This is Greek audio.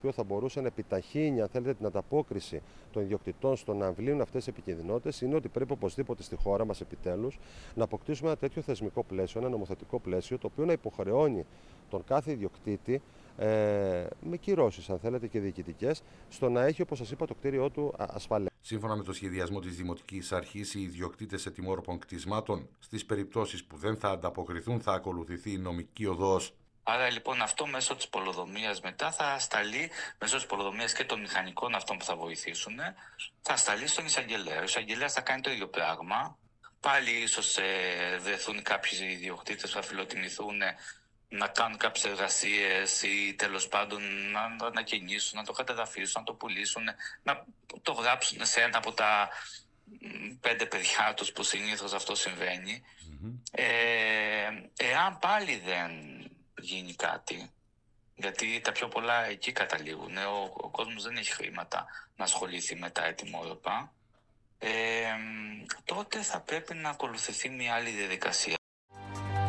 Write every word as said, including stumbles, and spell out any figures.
οποίο θα μπορούσε να επιταχύνει, αν θέλετε, την ανταπόκριση των ιδιοκτητών στο να αμβλύνουν αυτές τις επικινδυνότητες, είναι ότι πρέπει οπωσδήποτε στη χώρα μας επιτέλους να αποκτήσουμε ένα τέτοιο θεσμικό πλαίσιο, ένα νομοθετικό πλαίσιο, το οποίο να υποχρεώνει τον κάθε ιδιοκτήτη ε, με κυρώσεις, αν θέλετε, και διοικητικές, στο να έχει, όπως σας είπα, το κτίριό του ασφαλές. Σύμφωνα με το σχεδιασμό της Δημοτικής Αρχής, οι ιδιοκτήτες ετοιμόρροπων κτισμάτων, στις περιπτώσεις που δεν θα ανταποκριθούν, θα ακολουθηθεί η νομική οδός. Άρα λοιπόν αυτό μέσω της πολεοδομίας μετά θα σταλεί, μέσω της πολεοδομίας και των μηχανικών αυτών που θα βοηθήσουν, θα σταλεί στον εισαγγελέα. Ο εισαγγελέας θα κάνει το ίδιο πράγμα. Πάλι ίσως ε, βρεθούν κάποιοι ιδιοκτήτες που θα φιλοτιμηθούν να κάνουν κάποιες εργασίες ή τέλος πάντων να το ανακαινήσουν, να το κατεδαφίσουν, να το πουλήσουν, να το γράψουν σε ένα από τα πέντε παιδιά τους που συνήθως αυτό συμβαίνει. Mm-hmm. Ε, εάν πάλι δεν γίνει κάτι, γιατί τα πιο πολλά εκεί καταλήγουν, ο, ο κόσμος δεν έχει χρήματα να ασχοληθεί με τα ετοιμόρροπα, ε, τότε θα πρέπει να ακολουθηθεί μια άλλη διαδικασία.